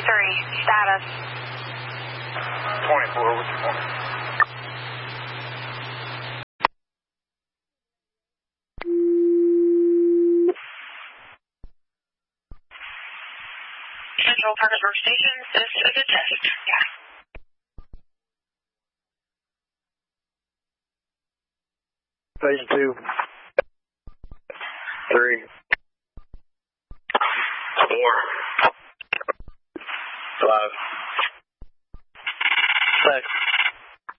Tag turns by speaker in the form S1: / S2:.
S1: Status.
S2: 24, what's your point?
S1: Central Parkersburg Station, this is a test. Yeah.
S2: Station 2. 3.